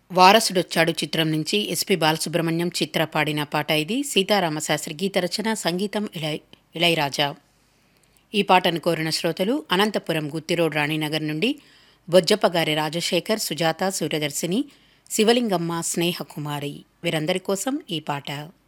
వారసుడొచ్చాడు చిత్రం నుంచి ఎస్పి బాలసుబ్రహ్మణ్యం చిత్ర పాడిన పాట ఇది. సీతారామశాస్త్రి గీత రచన, సంగీతం ఇళయరాజా. ఈ పాటను కోరిన శ్రోతలు అనంతపురం గుత్తిరోడ్ రాణినగర్ నుండి బొజ్జప్పగారి రాజశేఖర్, సుజాత, సూర్యదర్శిని, శివలింగమ్మ, స్నేహకుమారి. వీరందరి కోసం ఈ పాట.